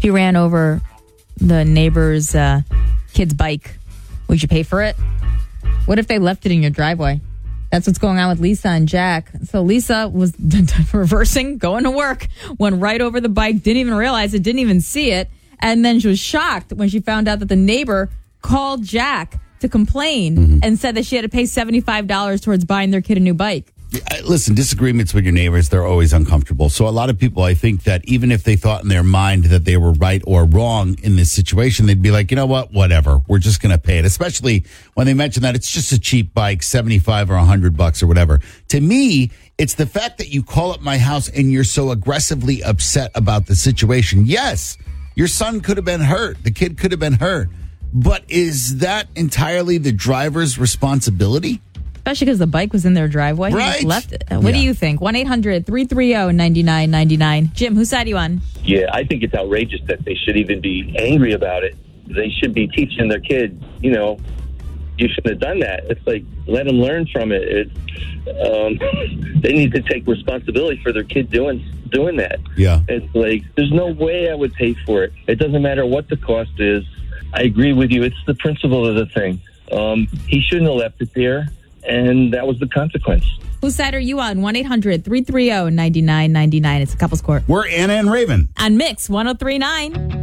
If you ran over the neighbor's kid's bike, would you pay for it? What if they left it in your driveway? That's what's going on with Lisa and Jack. So Lisa was reversing, going to work, went right over the bike, didn't even realize it, didn't even see it. And then she was shocked when she found out that the neighbor called Jack to complain and said that she had to pay $75 towards buying their kid a new bike. Listen, disagreements with your neighbors, they're always uncomfortable. So a lot of people, I think that even if they thought in their mind that they were right or wrong in this situation, they'd be like, you know what, whatever, we're just going to pay it. Especially when they mention that it's just a cheap bike, 75 or $100 or whatever. To me, it's the fact that you call up my house and you're so aggressively upset about the situation. Yes, your son could have been hurt. The kid could have been hurt. But is that entirely the driver's responsibility? Especially because the bike was in their driveway. He Right. just left it. What do you think? 1-800-330-9999. Jim, whose side are you on? Yeah, I think it's outrageous that they should even be angry about it. They should be teaching their kids, you shouldn't have done that. It's like, let them learn from it. They need to take responsibility for their kid doing that. Yeah. It's like, there's no way I would pay for it. It doesn't matter what the cost is. I agree with you. It's the principle of the thing. He shouldn't have left it there, and that was the consequence. Whose side are you on? 1-800-330-9999. It's a couple's court. We're Anna and Raven. On Mix 103.9.